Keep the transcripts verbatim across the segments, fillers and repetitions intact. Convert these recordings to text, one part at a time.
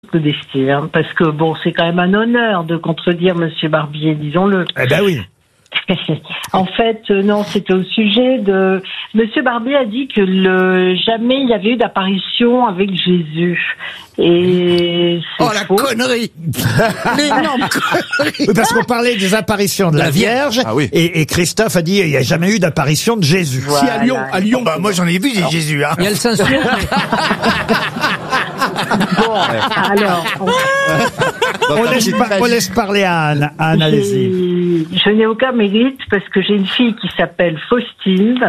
modestie, hein, parce que bon, c'est quand même un honneur de contredire Monsieur Barbier, disons-le. Eh ben oui. En fait, euh, non, c'était au sujet de... Monsieur Barbier a dit que le... jamais il y avait eu d'apparition avec Jésus. Et c'est Oh la faux. connerie. L'énorme connerie. Oui, parce qu'on parlait des apparitions de la, La Vierge. Vierge, Ah oui. et, et Christophe a dit il n'y a jamais eu d'apparition de Jésus. Voilà. Si à Lyon, à Lyon, bah, moi j'en ai vu des Jésus, hein. Il y a le Saint-Cyr. Bon, alors, on- On laisse, par- on laisse parler à Anne. Anne, allez-y. J'ai- je n'ai aucun mérite parce que j'ai une fille qui s'appelle Faustine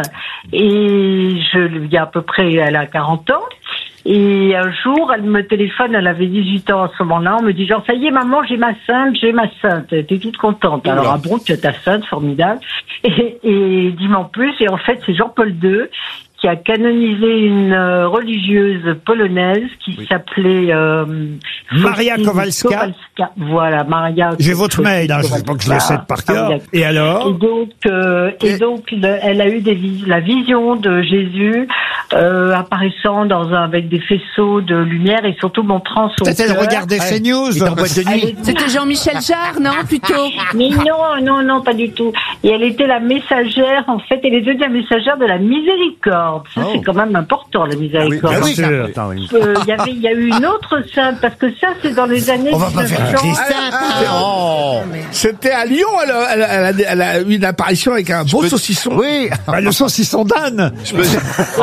et je, il y a à peu près, elle a quarante ans. Et un jour, elle me téléphone, elle avait dix-huit ans à ce moment-là, en me disant, ça y est, maman, j'ai ma sainte, j'ai ma sainte. Elle était toute contente. Alors, ah bon, tu as ta sainte, formidable. Et, et dis-moi en plus, et en fait, c'est Jean-Paul deux qui a canonisé une euh, religieuse polonaise qui Oui. s'appelait euh, Maria Faustine Kowalska. Kowalska. Voilà, Maria. J'ai votre mail, hein, je ne sais pas que je le sais par cœur. Ah, Et alors et donc, euh, et donc, le- elle a eu des vis- la vision de Jésus euh, apparaissant dans un, avec des faisceaux de lumière et surtout montrant son Peut-être elle cœur. regardait ces news. Il est en boîte de Elle nuit. était- C'était Jean-Michel Jarre, non, plutôt? Mais non, non, non, pas du tout. Et elle était la messagère, en fait, elle est devenue la messagère de la miséricorde. Ça, Oh. c'est quand même important, la miséricorde. Ah oui, Bien sûr. attends, oui. Euh, Il y avait, il y a eu une autre sainte, parce que ça, c'est dans les années On va pas faire un mille neuf cents. Christin. Oh. c'était à Lyon, elle a, elle, a, elle, a, elle a eu une apparition avec un beau peux- saucisson. Oui. Bah, le saucisson d'Anne. Je peux,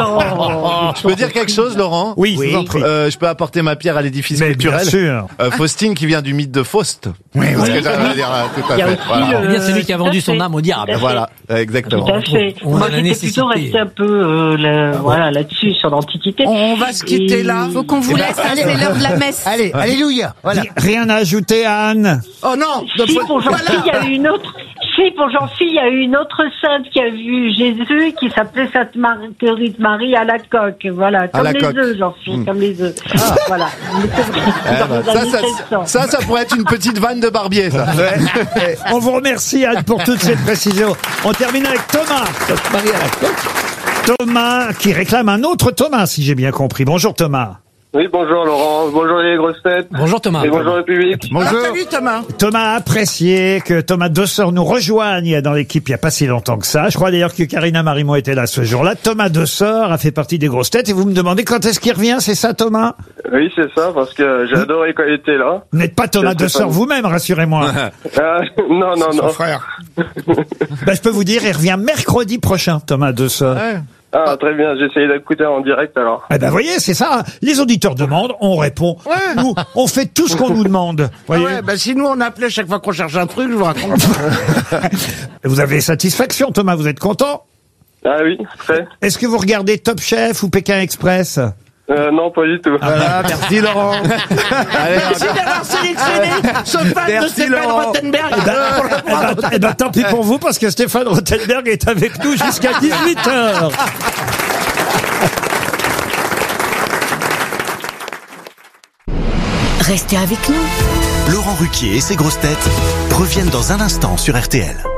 Oh. je peux dire quelque chose, Laurent? Oui, je vous en prie. Euh, je peux apporter ma pierre à l'édifice Mais bien culturel. sûr. Euh, Faustine qui vient du mythe de Faust. Oui, C'est ce oui. que j'allais dire, euh, tout à Il y a fait. aussi Voilà. le- Eh bien, c'est lui qui a tout à vendu son fait. âme au diable. Tout à fait. Voilà, euh, exactement. Tout à fait. On Moi, a la j'étais nécessité. plutôt resté un peu euh, la- voilà, là-dessus, sur l'Antiquité. On va se quitter Et- là. Faut qu'on vous laisse, hein, c'est l'heure de la messe. Allez, alléluia. Voilà. Rien à ajouter, Anne. Oh non. Si, pour Jean-Philippe, il y a eu une autre. Si, pour Jean-Philippe, il y a eu une autre sainte qui a vu Jésus, qui s'appelait Sainte Marguerite Marie à la coque. Voilà, comme la les coque. œufs, Jean-Philippe, comme les œufs. Voilà. Mais c'est vrai, Eh dans ben, les ça, années ça, mille sept cents. ça, ça pourrait être une petite vanne de Barbier, ça. On vous remercie, Anne, pour toutes ces précisions. On termine avec Thomas. Marie à la coque. Thomas qui réclame un autre Thomas, si j'ai bien compris. Bonjour Thomas. Oui, bonjour Laurent, bonjour les grosses têtes. Bonjour Thomas. Et bonjour le public. Ah, salut Thomas. Thomas a apprécié que Thomas Dessort nous rejoigne dans l'équipe il n'y a pas si longtemps que ça. Je crois d'ailleurs que Karina Marimont était là ce jour-là. Thomas Dessort a fait partie des grosses têtes et vous me demandez quand est-ce qu'il revient, c'est ça Thomas? Oui, c'est ça, parce que j'ai adoré quand il était là. Vous n'êtes pas Thomas C'est Dessort Stéphane. vous-même, rassurez-moi. Ah, non, non, Son non. frère. Ben, je peux vous dire, il revient mercredi prochain, Thomas Dessort. Ah, très bien, j'ai essayé d'écouter en direct alors. Eh ben, voyez, c'est ça. Les auditeurs demandent, on répond. Nous, on fait tout ce qu'on nous demande. Ah Voyez. ouais, bah si nous on appelait chaque fois qu'on cherche un truc, je vous raconte. Vous avez satisfaction, Thomas, vous êtes content? Ah oui, très. Est-ce que vous regardez Top Chef ou Pékin Express? Euh, non, pas du tout. Voilà, merci Laurent. Allez, Merci d'avoir sélectionné ce fan de Merci, Stéphane Laurent. Rothenberg. Eh ben, eh ben, tant pis pour vous, parce que Stéphane Rothenberg est avec nous jusqu'à dix-huit heures. Restez avec nous. Laurent Ruquier et ses grosses têtes reviennent dans un instant sur R T L.